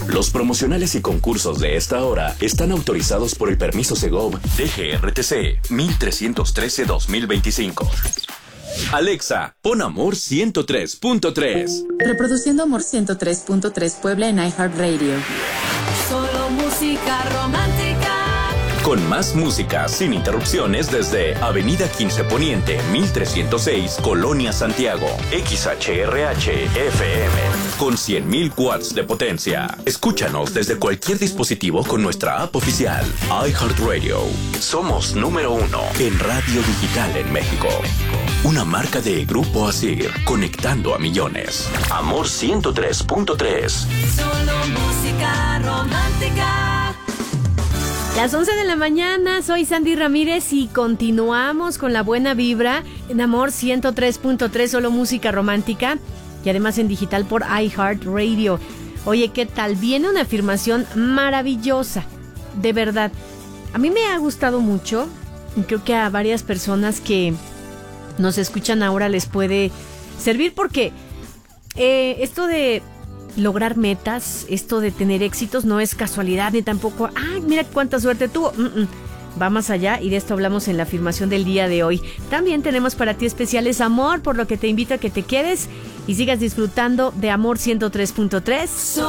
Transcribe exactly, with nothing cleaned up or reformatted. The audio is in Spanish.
Los promocionales y concursos de esta hora están autorizados por el permiso Segov D G R T C mil trescientos trece guión dos mil veinticinco. Alexa, pon Amor ciento tres punto tres. Reproduciendo Amor ciento tres punto tres Puebla en iHeartRadio. Solo música romántica. Con más música sin interrupciones desde Avenida quince Poniente, mil trescientos seis, Colonia Santiago. X H R H F M. Con cien mil watts de potencia. Escúchanos desde cualquier dispositivo con nuestra app oficial. iHeartRadio. Somos número uno en radio digital en México. Una marca de Grupo Asir, conectando a millones. Amor ciento tres punto tres. Solo música romántica. Las once de la mañana, soy Sandy Ramírez y continuamos con la buena vibra en Amor ciento tres punto tres, solo música romántica y además en digital por iHeartRadio. Oye, ¿qué tal? Viene una afirmación maravillosa, de verdad. A mí me ha gustado mucho y creo que a varias personas que nos escuchan ahora les puede servir porque eh, esto de lograr metas, esto de tener éxitos no es casualidad ni tampoco, ay, mira cuánta suerte tuvo. Mm-mm. Va más allá y de esto hablamos en la afirmación del día de hoy. También tenemos para ti especiales Amor, por lo que te invito a que te quedes y sigas disfrutando de Amor ciento tres punto tres.